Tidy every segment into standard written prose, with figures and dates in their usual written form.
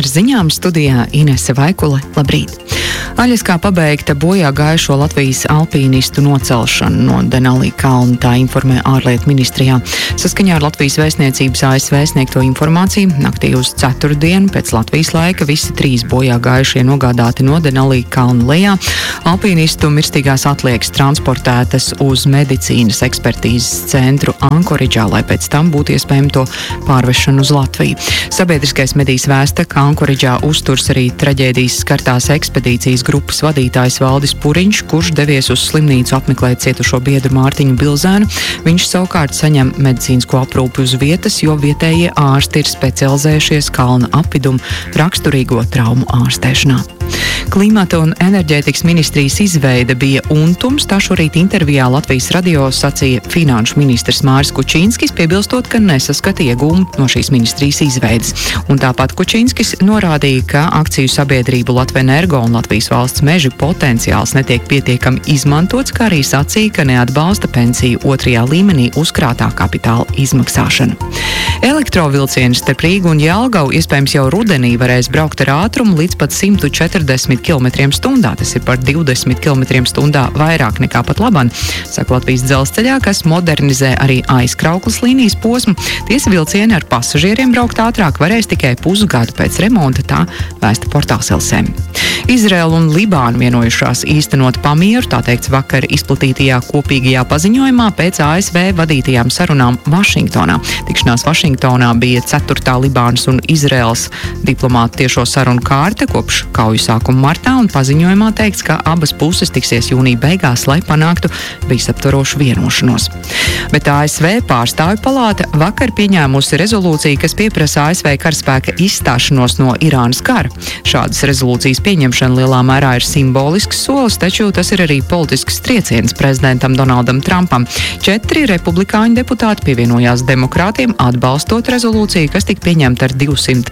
Ar ziņām studijā Inese Vaikule. Labrīt! Aļaskā pabeigta bojā gājušo Latvijas alpīnistu nocelšana no Denalī kalna, tā informē ārlietu ministrijā. Saskaņā ar Latvijas vēstniecības ASV sniegto informāciju, naktī uz ceturtdienu pēc Latvijas laika visi 3 bojā gājušie nogādāti no Denalī kalna lejā. Alpīnistu mirstīgās atliekas transportētas uz medicīnas ekspertīzes centru Ankoridžā, lai pēc tam būtu iespējama to pārvešana uz Latviju. Sabiedriskais medijs vēsta, ka Ankoridžā uzturs arī traģēdijas skartās ekspedīcijas grupas vadītājs Valdis Puriņš, kurš devies uz slimnīcu apmeklēt cietušo biedru Mārtiņu Bilzēnu. Viņš savukārt saņem medicīnisko aprūpi uz vietas, jo vietējie ārsti ir specializējušies kalna apvidumu raksturīgo traumu ārstēšanā. Klimata un enerģētikas ministrijas izveide bija untums, tā šorīt intervijā Latvijas radio sacīja finanšu ministrs Māris Kučīnskis, piebilstot, ka nesaskata iegūmu no šīs ministrijas izveides. Un tāpat Kučīnskis norādīja, ka akciju sabiedrību Latvenergo un Latvijas valsts meži potenciāls netiek pietiekami izmantots, kā arī sacīja, ka neatbalsta pensiju 2. līmenī uzkrātā kapitāla izmaksāšanu. Elektrovilcieni starp Rīgu un Jelgavu iespējams jau rudenī varēs braukt ar ātrumu līdz pat 140 km/h. Tas ir par 20 km/h vairāk nekā pat laban, saka Latvijas dzelzceļā, kas modernizē arī aizkrauklas līnijas posmu. Tiesa vilcieni ar pasažieriem braukt ātrāk varēs tikai pusgadu pēc remonta, tā vēsta portāls LSM. Izraela un Libāna vienojušās īstenot pamieru, tā teikts vakar izplatītajā kopīgajā paziņojumā pēc ASV vadītajām sarunām Vašingtonā. Tikšanās Vašingtonā bija 4. Libānas un Izraels diplomātu tiešo sarunu kārta kopš kauju sākuma martā, un paziņojumā teikts, ka abas puses tiksies jūnija beigās, lai panāktu visaptvarošu vienošanos. Bet ASV pārstāvju palāta vakar pieņēmusi rezolūciju, kas pieprasa ASV karaspēka izstāšanos no Irānas kara. Šādas rezolūcijas pieņemšana lielā mērā ir simbolisks solis, taču tas ir arī politisks trieciens prezidentam Donaldam Trumpam. 4 republikāņu deputāti pievienojās demokrātiem, atbalstot rezolūciju, kas tika pieņemta ar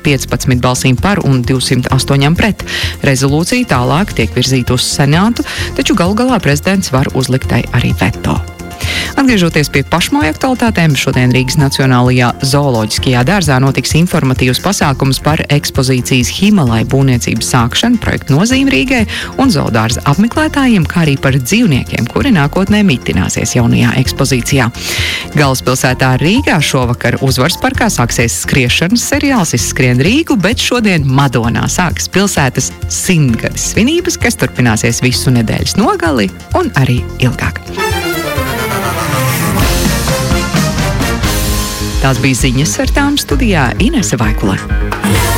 215 balsīm par un 208 pret. Rezolūcija tālāk tiek virzīta uz Senātu, taču galu galā prezidents var uzlikt arī veto. Atgriežoties pie pašmāju aktualitātēm, šodien Rīgas Nacionālajā zooloģiskajā dārzā notiks informatīvs pasākums par ekspozīcijas Himalaju būvniecības sākšanu, projektu nozīmi Rīgai un zoodārza apmeklētājiem, kā arī par dzīvniekiem, kuri nākotnē mitināsies jaunajā ekspozīcijā. Galvaspilsētā Rīgā šovakar Uzvaras parkā sāksies skriešanas seriāls Izskrien Rīgu, bet šodien Madonā sākas pilsētas 100-gades svinības, kas turpināsies visu nedēļas nogali un arī ilgāk. Tās bija ziņas, ar tām studijā Inese Vaikule.